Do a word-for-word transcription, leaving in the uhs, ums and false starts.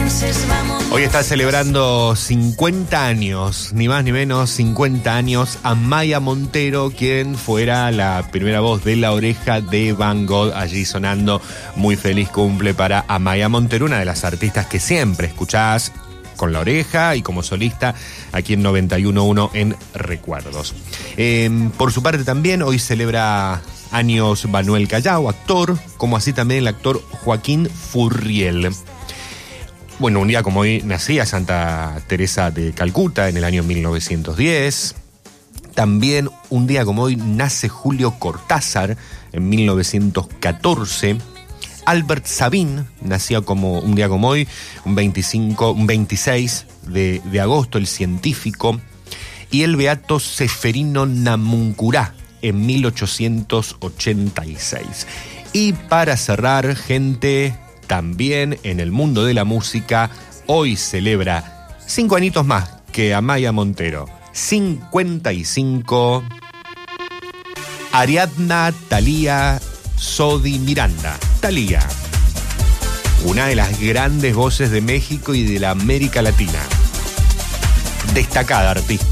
entonces vamos. Hoy está celebrando cincuenta años, ni más ni menos, cincuenta años, Amaya Montero, quien fuera la primera voz de La Oreja de Van Gogh, allí sonando. Muy feliz cumple para Amaya Montero, una de las artistas que siempre escuchás con La Oreja y como solista aquí en noventa y uno punto uno en Recuerdos. Eh, por su parte también hoy celebra años Manuel Callao, actor, como así también el actor Joaquín Furriel. Bueno, un día como hoy nacía Santa Teresa de Calcuta en el año mil novecientos diez. También un día como hoy nace Julio Cortázar en mil novecientos catorce. Albert Sabin nacía como un día como hoy, un veinticinco, un veintiséis de, de agosto, el científico. Y el beato Seferino Namuncurá en mil ochocientos ochenta y seis. Y para cerrar, gente, también en el mundo de la música, hoy celebra cinco añitos más que Amaya Montero. cincuenta y cinco. Ariadna Thalía Sodi Miranda. Thalía, una de las grandes voces de México y de la América Latina. Destacada artista.